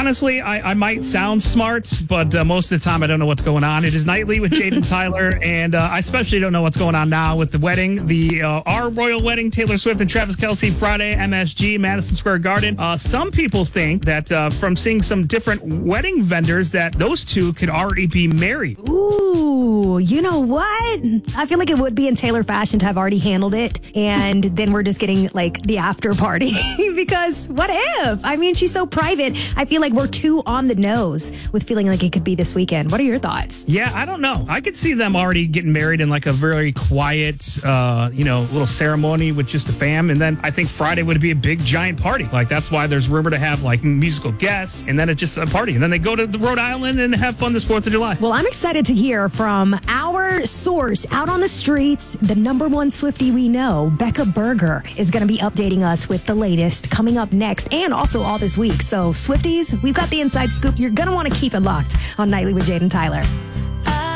honestly, I might sound smart, but most of the time I don't know what's going on. It is Nightly with Jaden Tyler, and I especially don't know what's going on now with the wedding. Our royal wedding, Taylor Swift and Travis Kelce, Friday, MSG, Madison Square Garden. Some people think that from seeing some different wedding vendors that those two could already be married. Ooh, you know what? I feel like it would be in Taylor fashion to have already handled it, and then we're just getting like the after party because what if? I mean, she's so private. I feel like we're too on the nose with feeling like it could be this weekend. What are your thoughts? Yeah, I don't know. I could see them already getting married in like a very quiet, little ceremony with just the fam. And then I think Friday would be a big giant party. Like that's why there's rumor to have like musical guests, and then it's just a party. And then they go to the Rhode Island and have fun this 4th of July. Well, I'm excited to hear from our source out on the streets, the number one Swiftie we know, Becca Berger, is going to be updating us with the latest coming up next and also all this week. So Swifties, we've got the inside scoop. You're going to want to keep it locked on Nightly with Jaden Tyler.